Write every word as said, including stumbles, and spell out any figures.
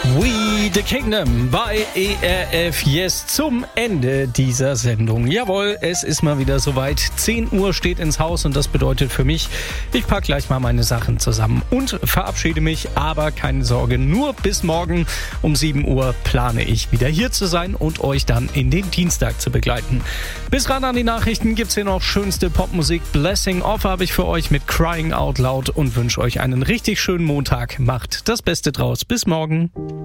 We the Kingdom bei E R F Yes zum Ende dieser Sendung. Jawohl, es ist mal wieder soweit. zehn Uhr steht ins Haus und das bedeutet für mich, ich packe gleich mal meine Sachen zusammen und verabschiede mich. Aber keine Sorge, nur bis morgen um sieben Uhr plane ich wieder hier zu sein und euch dann in den Dienstag zu begleiten. Bis ran an die Nachrichten gibt's hier noch schönste Popmusik. Blessing Off habe ich für euch mit Crying Out Loud und wünsche euch einen richtig schönen Montag. Macht das Beste draus. Bis morgen.